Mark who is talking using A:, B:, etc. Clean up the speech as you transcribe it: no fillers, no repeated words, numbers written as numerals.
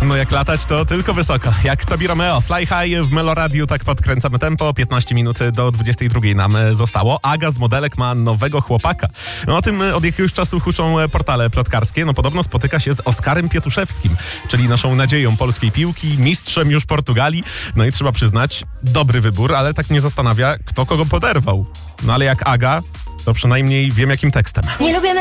A: No jak latać, to tylko wysoko. Jak Tobi Romeo, Fly High w Meloradiu, tak podkręcamy tempo. 15 minut do 22 nam zostało. Aga z Modelek ma nowego chłopaka. No o tym od jakiegoś czasu huczą portale plotkarskie. No podobno spotyka się z Oskarem Pietuszewskim, czyli naszą nadzieją polskiej piłki, mistrzem już Portugalii. No i trzeba przyznać, dobry wybór, ale tak mnie zastanawia, kto kogo poderwał. No ale jak Aga, to przynajmniej wiem jakim tekstem.
B: Nie lubię